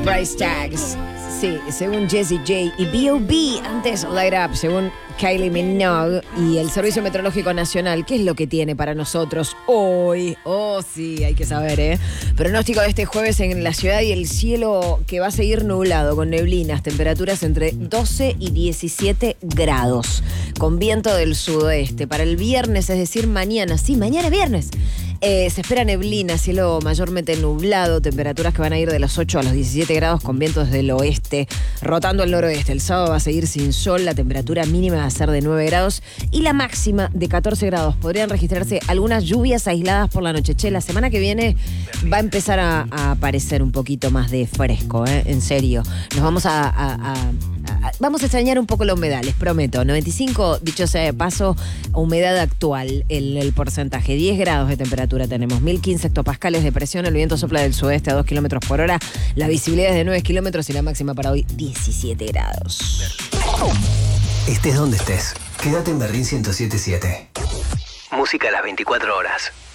Price tags. Sí, según Jessie J y B.O.B. Antes Light Up, según Kylie Minogue y el Servicio Meteorológico Nacional. ¿Qué es lo que tiene para nosotros hoy? Oh, sí, hay que saber, ¿eh? Pronóstico de este jueves en la ciudad y el cielo que va a seguir nublado con neblinas, temperaturas entre 12 y 17 grados, con viento del sudoeste. Para el viernes, es decir, mañana, sí, mañana viernes. Se espera neblina, cielo mayormente nublado, temperaturas que van a ir de los 8 a los 17 grados con vientos desde el oeste, rotando al noroeste. El sábado va a seguir sin sol, la temperatura mínima va a ser de 9 grados y la máxima de 14 grados. Podrían registrarse algunas lluvias aisladas por la noche. Che, la semana que viene va a empezar a aparecer un poquito más de fresco, en serio. Nos vamos vamos a extrañar un poco la humedad, les prometo. 95, dicho sea de paso, humedad actual, el porcentaje, 10 grados de temperatura tenemos, 1015 hectopascales de presión, el viento sopla del sudeste a 2 kilómetros por hora, la visibilidad es de 9 kilómetros y la máxima para hoy 17 grados. Estés donde estés, quédate en Berlín 107.7. Música a las 24 horas.